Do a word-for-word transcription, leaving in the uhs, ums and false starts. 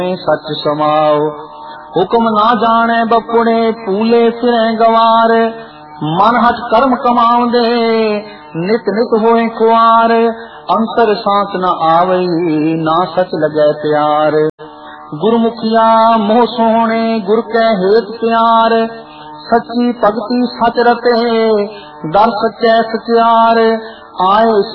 सच समाओ। हुक्म ना जाने बपुड़े पूले फिरे गवार, मन हट कर्म कमाउंदे नित नित होए खुआर। अंतर सांत न आवई ना सच लगे प्यार, गुरमुखिया मोह सोहणे गुर कै हेत प्यार। सच्ची भगति सच रते दर सच्चै सचार, आए